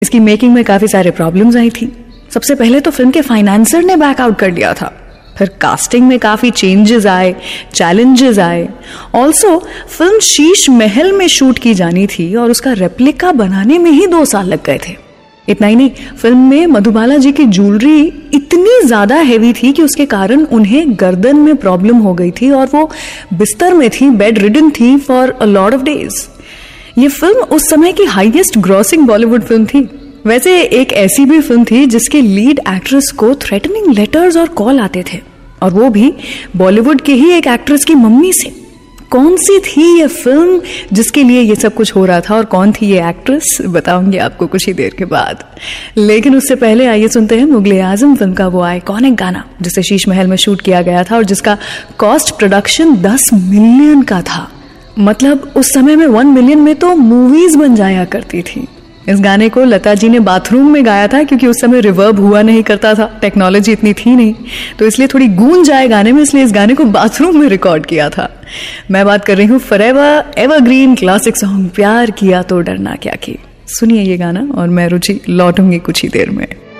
इसकी मेकिंग में काफी सारे प्रॉब्लम्स आई थी। सबसे पहले तो फिल्म के फाइनेंसर ने बैकआउट कर लिया था, फिर कास्टिंग में काफी चेंजेस आए, चैलेंजेस आए। ऑल्सो फिल्म शीश महल में शूट की जानी थी और उसका रेप्लिका बनाने में ही 2 साल लग गए थे। इतना ही नहीं, फिल्म में मधुबाला जी की ज्वेलरी इतनी ज्यादा हैवी थी कि उसके कारण उन्हें गर्दन में प्रॉब्लम हो गई थी और वो बिस्तर में थी, बेड रिडन थी for a lot of days. ये फिल्म उस समय की हाईएस्ट ग्रॉसिंग बॉलीवुड फिल्म थी। वैसे एक ऐसी भी फिल्म थी जिसके लीड एक्ट्रेस को थ्रेटनिंग लेटर्स और कॉल आते थे, और वो भी बॉलीवुड के ही एक एक्ट्रेस की मम्मी से। कौन सी थी ये फिल्म जिसके लिए ये सब कुछ हो रहा था और कौन थी ये एक्ट्रेस, बताऊंगी आपको कुछ ही देर के बाद। लेकिन उससे पहले आइए सुनते हैं मुगल-ए-आजम फिल्म का वो आइकॉनिक गाना जिसे शीश महल में शूट किया गया था और जिसका कॉस्ट प्रोडक्शन 10 मिलियन का था। मतलब उस समय में 1 मिलियन में तो मूवीज बन जाया करती थी। इस गाने को लता जी ने बाथरूम में गाया था क्योंकि उस समय रिवर्ब हुआ नहीं करता था, टेक्नोलॉजी इतनी थी नहीं, तो इसलिए थोड़ी गूंज आए गाने में, इसलिए इस गाने को बाथरूम में रिकॉर्ड किया था। मैं बात कर रही हूँ फॉरएवर एवरग्रीन क्लासिक सॉन्ग प्यार किया तो डरना क्या की। सुनिए ये गाना और मैं रुचि लौटूंगी कुछ ही देर में।